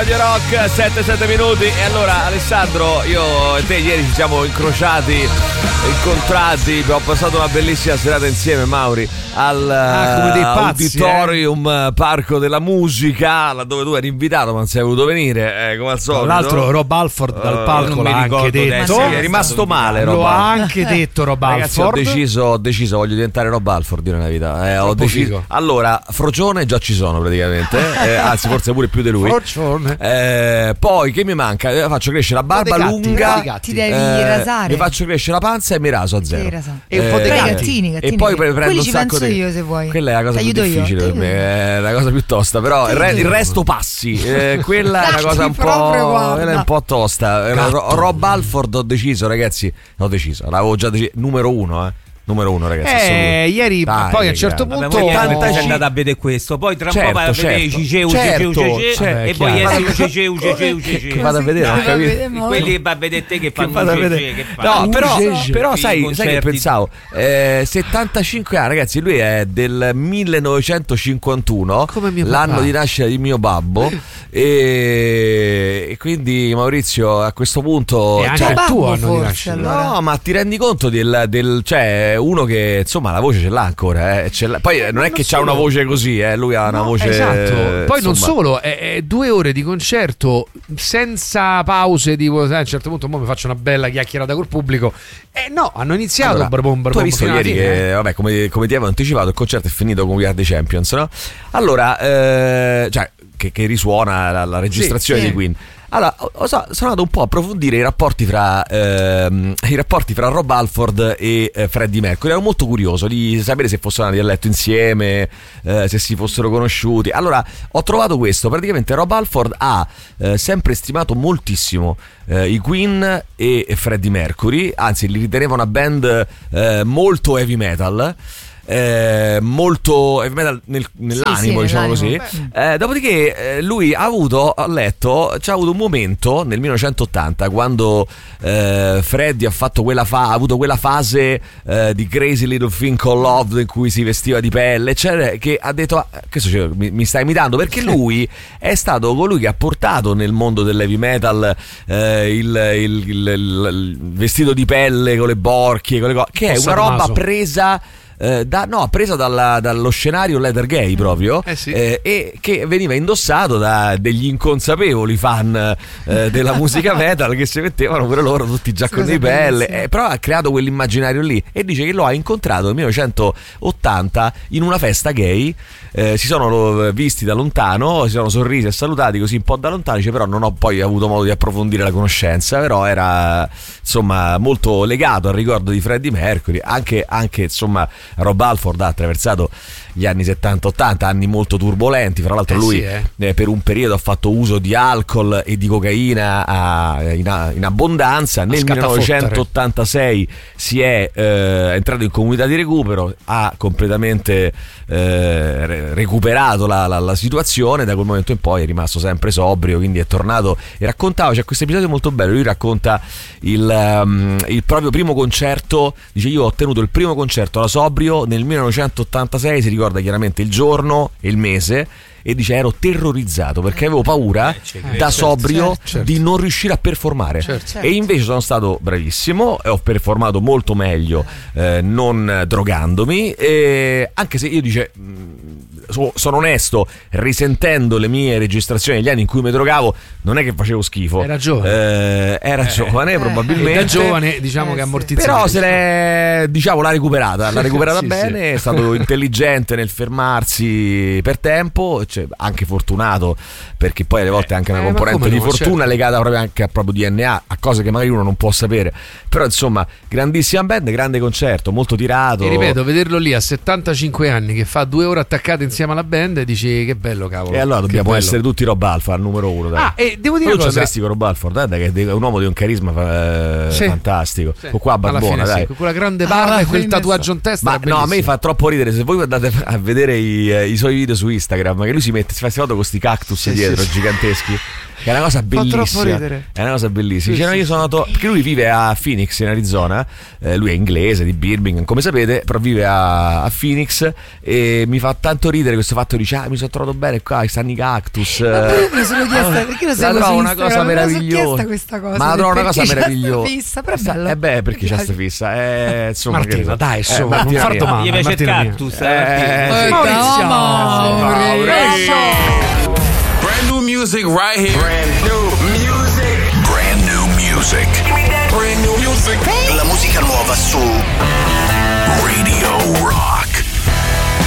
Radio Rock, 7 minuti. E allora, Alessandro, io e te ieri ci siamo incontrati, ho passato una bellissima serata insieme, Mauri, all'Auditorium Parco della Musica, laddove tu eri invitato ma non sei voluto venire, come al solito. Tra l'altro Rob Halford dal palco l'ha anche detto, è rimasto male Rob Lo ha Halford. anche detto Rob Ragazzi, Halford. ho deciso, voglio diventare Rob Halford nella vita. Ho deciso. Figo. Allora, Frocione già ci sono praticamente, anzi forse pure più di lui. Poi che mi manca? Faccio crescere la barba lunga, ti devi rasare. mi faccio crescere la panza e mi raso a zero. E un po' dei gattini. E poi prendo un ci sacco penso io, se vuoi. Quella è la cosa più difficile per me, è la cosa più tosta, però il resto passi. Quella è una cosa un po' tosta. Rob Halford ho deciso, ragazzi, l'avevo già deciso, numero uno, ragazzi. Ieri dai, poi a un certo punto sei andato a vedere questo, poi tra un po' vai a vedere Ciceu e poi esce Ciceu vado a vedere, non capito. quelli che va a vedere te che fanno no, però sai che pensavo, 75 anni, ragazzi, lui è del 1951, l'anno di nascita di mio babbo, e quindi Maurizio a questo punto è anche il tuo anno di nascita. Allora. No, ma ti rendi conto del cioè uno che insomma la voce ce l'ha ancora, poi non è che c'ha una voce così, lui ha una voce, esatto. Poi insomma. non solo, è 2 ore di concerto senza pause, tipo a un certo punto mi faccio una bella chiacchierata col pubblico. No, hanno iniziato allora, tu hai visto ieri che vabbè, come ti avevo anticipato, il concerto è finito con We Are The Champions, no? Allora cioè che risuona la registrazione di Queen. Allora, sono andato un po' a approfondire i rapporti fra Rob Halford e Freddie Mercury. Ero molto curioso di sapere se fossero andati a letto insieme, se si fossero conosciuti. Allora, ho trovato questo. Praticamente Rob Halford ha sempre stimato moltissimo i Queen e Freddie Mercury, anzi li riteneva una band molto heavy metal. Molto heavy metal nell'animo, diciamo così. Dopodiché lui ha avuto un momento nel 1980 quando Freddie ha avuto quella fase di Crazy Little Thing Called Love in cui si vestiva di pelle, eccetera, che ha detto che succede? Mi sta imitando, perché lui è stato colui che ha portato nel mondo dell'heavy metal il vestito di pelle con le borchie, con le che è una roba presa dallo scenario leather gay proprio, e che veniva indossato da degli inconsapevoli fan della musica metal che si mettevano pure loro tutti già con di pelle, però ha creato quell'immaginario lì, e dice che lo ha incontrato nel 1980 in una festa gay. Si sono visti da lontano, si sono sorrisi e salutati così un po' da lontano, dice, però non ho poi avuto modo di approfondire la conoscenza, però era insomma molto legato al ricordo di Freddie Mercury. Anche insomma Rob Halford ha attraversato gli anni 70-80, anni molto turbolenti. Fra l'altro lui per un periodo ha fatto uso di alcol e di cocaina in abbondanza. Nel 1986 si è entrato in comunità di recupero, ha completamente recuperato la situazione. Da quel momento in poi è rimasto sempre sobrio, quindi è tornato, e raccontava, c'è questo episodio molto bello, lui racconta il proprio primo concerto, dice: io ho tenuto il primo concerto da sobrio nel 1986, si ricorda chiaramente il giorno e il mese, e dice ero terrorizzato perché avevo paura da sobrio di non riuscire a performare, e invece sono stato bravissimo e ho performato molto meglio non drogandomi, anche se io dice sono onesto, risentendo le mie registrazioni negli anni in cui mi drogavo, non è che facevo schifo, era giovane, probabilmente da giovane, diciamo che ammortizzava, però se l'è, diciamo, l'ha recuperata bene, è stato intelligente nel fermarsi per tempo, cioè, anche fortunato, perché poi alle volte anche una componente di fortuna legata proprio anche a proprio DNA, a cose che magari uno non può sapere. Però insomma, grandissima band, grande concerto, molto tirato, e ripeto, vederlo lì a 75 anni che fa 2 ore attaccate insieme alla band, dici che bello, cavolo. E allora dobbiamo essere tutti Rob Halford al numero 1, dai. E devo dire una cosa, con Rob Halford, che è un uomo di un carisma fantastico, con qua barbona, dai, con quella grande barba e quel tatuaggio in testa. Ma no, a me fa troppo ridere, se voi andate a vedere i suoi video su Instagram, che lui si fa foto con sti cactus dietro giganteschi. Che è una cosa bellissima. È una cosa bellissima. Io sono nato, perché lui vive a Phoenix in Arizona, lui è inglese di Birmingham come sapete, però vive a Phoenix e mi fa tanto ridere questo fatto, dice mi sono trovato bene qua, stanno i cactus. Mi sono chiesta perché lo la trovo una cosa meravigliosa, questa cosa, ma la trovo una cosa meravigliosa. Fissa, però è bello. Perché c'è sta fissa, insomma, Martina, dai, insomma, non far domande. Gli piace il cactus. Maurizio. Brand new music right here. Brand new.